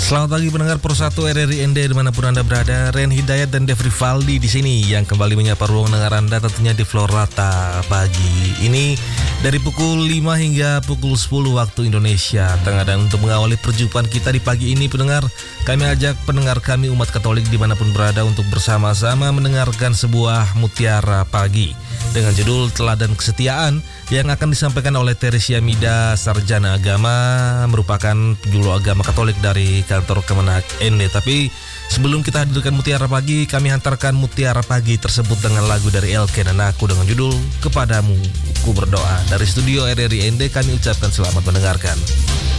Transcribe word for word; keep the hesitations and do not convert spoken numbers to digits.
Selamat pagi pendengar Persatu R R I N D dimanapun Anda berada. Ren Hidayat dan Dev Rivaldi di sini yang kembali menyapa ruang dengar Anda tentunya di Florata pagi ini dari pukul lima hingga pukul sepuluh waktu Indonesia Tengah. Dan untuk mengawali perjumpaan kita di pagi ini pendengar, kami ajak pendengar kami umat Katolik dimanapun berada untuk bersama-sama mendengarkan sebuah mutiara pagi dengan judul Teladan Kesetiaan yang akan disampaikan oleh Teresia Mida, Sarjana Agama, merupakan juru agama Katolik dari kantor Kemenak N D. Tapi sebelum kita hadirkan mutiara pagi, kami hantarkan mutiara pagi tersebut dengan lagu dari Elken dan Aku dengan judul Kepadamu Ku Berdoa. Dari studio R R I N D kami ucapkan selamat mendengarkan.